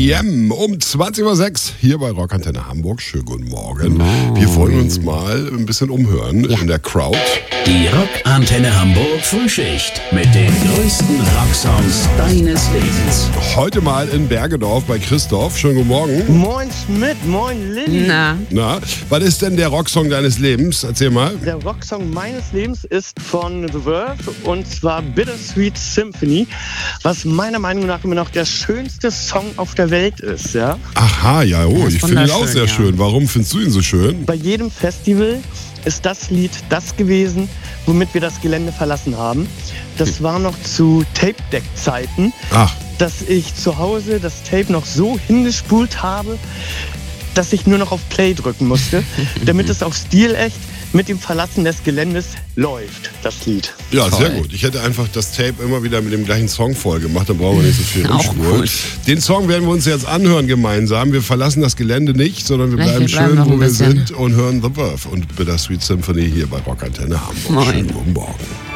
R.E.M. um 20.06 Uhr hier bei Rockantenne Hamburg. Schönen guten Morgen. Wir wollen uns mal ein bisschen umhören in der Crowd. Die Rockantenne Hamburg Frühschicht mit den größten Rocksongs deines Lebens. Heute mal in Bergedorf bei Christoph. Schönen guten Morgen. Moin Schmidt, moin Lilly. Na, was ist denn der Rocksong deines Lebens? Erzähl mal. Der Rocksong meines Lebens ist von The Verve und zwar Bittersweet Symphony, was meiner Meinung nach immer noch der schönste Song auf der Welt ist, ja. Aha, ja, ich finde ihn auch sehr schön. Warum findest du ihn so schön? Bei jedem Festival ist das Lied das gewesen, womit wir das Gelände verlassen haben. Das war noch zu Tape-Deck-Zeiten, dass ich zu Hause das Tape noch so hingespult habe, dass ich nur noch auf Play drücken musste, damit es auch stilecht mit dem Verlassen des Geländes läuft, das Lied. Ja, sehr gut. Ich hätte einfach das Tape immer wieder mit dem gleichen Song voll gemacht, dann brauchen wir nicht so viel umspulen. Den Song werden wir uns jetzt anhören gemeinsam. Wir verlassen das Gelände nicht, sondern wir bleiben schön, wo wir sind und hören The Verve und Bittersweet Symphony hier bei Rockantenne Hamburg. Moin. Schönen guten Morgen.